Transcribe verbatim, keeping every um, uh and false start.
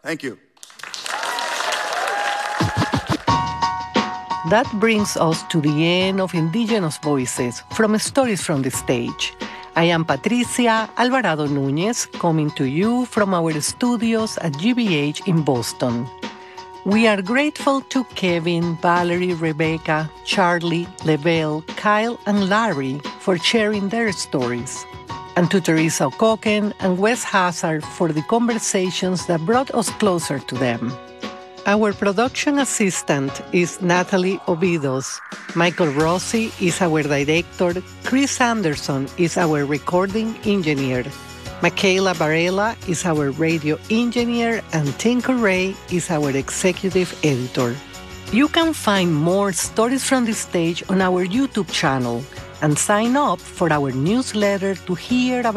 Thank you. That brings us to the end of Indigenous Voices from Stories from the Stage. I am Patricia Alvarado Núñez, coming to you from our studios at G B H in Boston. We are grateful to Kevin, Valerie, Rebecca, Charlie, Lebel, Kyle, and Larry for sharing their stories, and to Teresa O'Cocken and Wes Hazard for the conversations that brought us closer to them. Our production assistant is Natalie Ovidos. Michael Rossi is our director. Chris Anderson is our recording engineer. Michaela Varela is our radio engineer, and Tinker Ray is our executive editor. You can find more Stories from the Stage on our YouTube channel and sign up for our newsletter to hear about